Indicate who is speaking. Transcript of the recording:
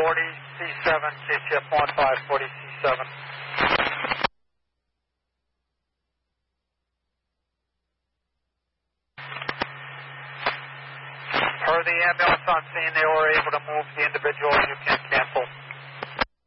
Speaker 1: 40C7, KCF 15, 40C7. Per the ambulance on scene, they were able to move the individual. You can cancel.